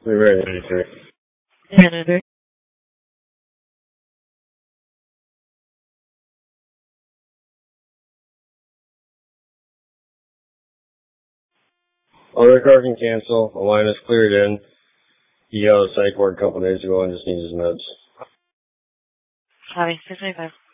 We're ready, 93. Canada. Auto record can cancel. The line is cleared in. He got a psych ward a couple days ago and just needs his meds. Copy. 625.